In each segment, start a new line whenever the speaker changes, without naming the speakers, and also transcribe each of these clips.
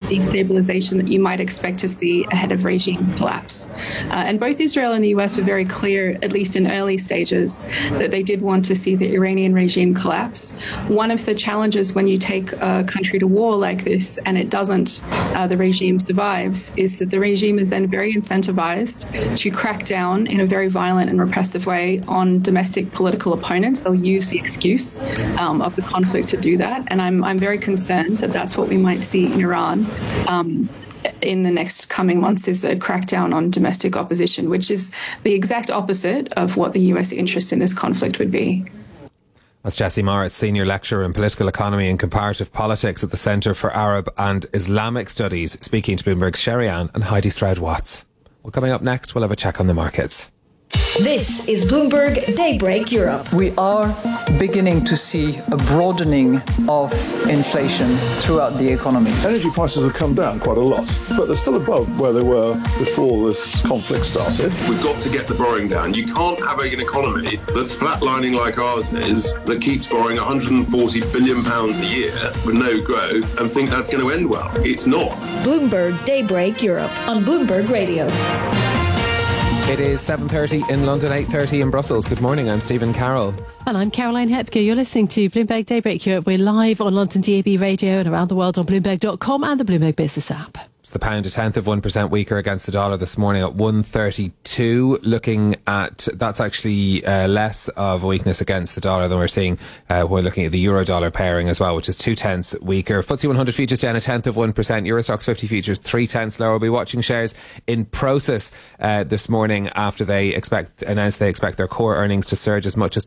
destabilization that you might expect to see ahead of regime collapse. And both Israel and the US were very clear, at least in early stages, that they did want to see the Iranian regime collapse. One of the challenges when you take a country to war like this and it doesn't, the regime survives, is that the regime is then very incentivized to crack down in a very violent and repressive way on domestic political opponents. They'll use the excuse of the conflict to do that. And I'm very concerned that that's what we might see in Iran in the next coming months, is a crackdown on domestic opposition, which is the exact opposite of what the US interest in this conflict would be.
That's Jessie Morris, Senior Lecturer in Political Economy and Comparative Politics at the Centre for Arab and Islamic Studies, speaking to Bloomberg's Sherry-Ann and Heidi Stroud-Watts. Well, coming up next, we'll have a check on the markets.
This is Bloomberg Daybreak Europe.
We are beginning to see a broadening of inflation throughout the economy.
Energy prices have come down quite a lot, but they're still above where they were before this conflict started.
We've got to get the borrowing down. You can't have an economy that's flatlining like ours is, that keeps borrowing £140 billion a year with no growth and think that's going to end well. It's not.
Bloomberg Daybreak Europe on Bloomberg Radio.
It is 7:30 in London, 8:30 in Brussels. Good morning, I'm Stephen Carroll.
And I'm Caroline Hepker. You're listening to Bloomberg Daybreak Europe. We're live on London DAB radio and around the world on Bloomberg.com and the Bloomberg Business app.
It's the pound 0.1% weaker against the dollar this morning at 132. Looking at, that's actually less of a weakness against the dollar than we're seeing when we're looking at the euro-dollar pairing as well, which is 0.2 weaker. FTSE 100 futures down 0.1%. Eurostoxx 50 futures 0.3 lower. We'll be watching shares in Prosus this morning after they announced they expect their core earnings to surge as much as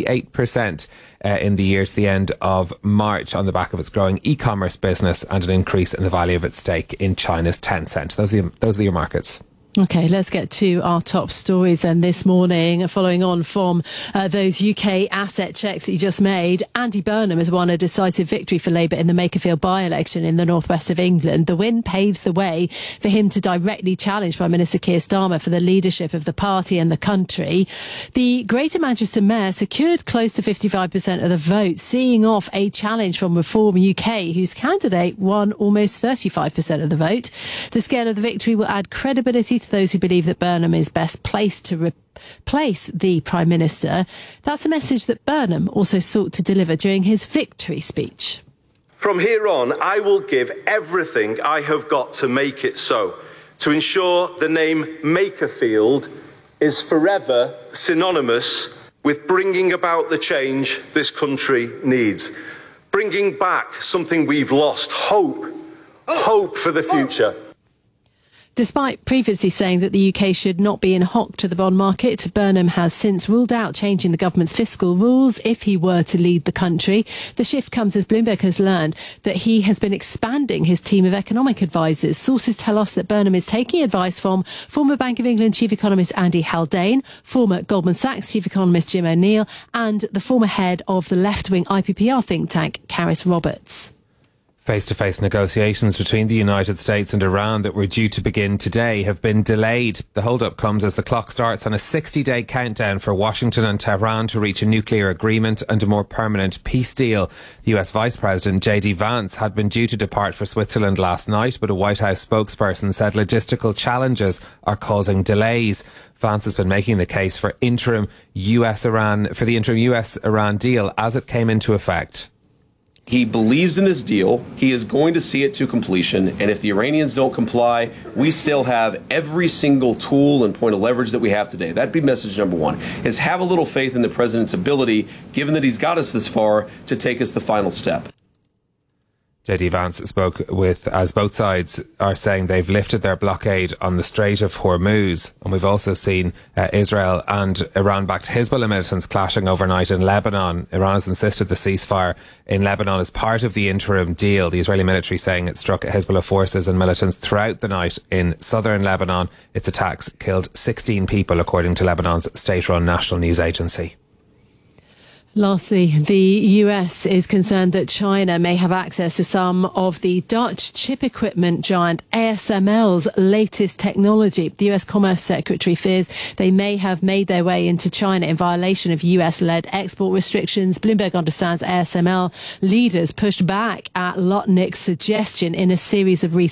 28% in the year to the end of March on the back of its growing e-commerce business and an increase in the value of its stake in China's Tencent. Those are your markets.
OK, let's get to our top stories. And this morning, following on from those UK asset checks that you just made, Andy Burnham has won a decisive victory for Labour in the Makerfield by-election in the northwest of England. The win paves the way for him to directly challenge Prime Minister Keir Starmer for the leadership of the party and the country. The Greater Manchester Mayor secured close to 55% of the vote, seeing off a challenge from Reform UK, whose candidate won almost 35% of the vote. The scale of the victory will add credibility to those who believe that Burnham is best placed to replace the Prime Minister. That's a message that Burnham also sought to deliver during his victory speech.
From here on, I will give everything I have got to make it so, to ensure the name Makerfield is forever synonymous with bringing about the change this country needs, bringing back something we've lost, hope for the future.
Despite previously saying that the UK should not be in hock to the bond market, Burnham has since ruled out changing the government's fiscal rules if he were to lead the country. The shift comes as Bloomberg has learned that he has been expanding his team of economic advisors. Sources tell us that Burnham is taking advice from former Bank of England Chief Economist Andy Haldane, former Goldman Sachs Chief Economist Jim O'Neill, and the former head of the left-wing IPPR think tank, Caris Roberts.
Face-to-face negotiations between the United States and Iran that were due to begin today have been delayed. The hold-up comes as the clock starts on a 60-day countdown for Washington and Tehran to reach a nuclear agreement and a more permanent peace deal. The US Vice President J.D. Vance had been due to depart for Switzerland last night, but a White House spokesperson said logistical challenges are causing delays. Vance has been making the case for the interim US-Iran deal as it came into effect.
He believes in this deal. He is going to see it to completion. And if the Iranians don't comply, we still have every single tool and point of leverage that we have today. That'd be message number one, is have a little faith in the president's ability, given that he's got us this far, to take us the final step.
J.D. Vance spoke as both sides are saying they've lifted their blockade on the Strait of Hormuz. And we've also seen Israel and Iran-backed Hezbollah militants clashing overnight in Lebanon. Iran has insisted the ceasefire in Lebanon is part of the interim deal. The Israeli military saying it struck Hezbollah forces and militants throughout the night in southern Lebanon. Its attacks killed 16 people, according to Lebanon's state-run national news agency.
Lastly, the US is concerned that China may have access to some of the Dutch chip equipment giant ASML's latest technology. The US Commerce Secretary fears they may have made their way into China in violation of US-led export restrictions. Bloomberg understands ASML leaders pushed back at Lutnick's suggestion in a series of recent